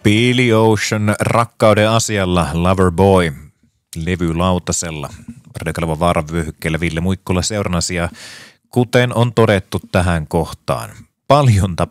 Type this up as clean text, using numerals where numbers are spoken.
Billy Ocean rakkauden asialla Loverboy levylautasella. Radio vaaravyöhykkeellä Ville Muikkula seurannasi ja kuten on todettu tähän kohtaan, paljon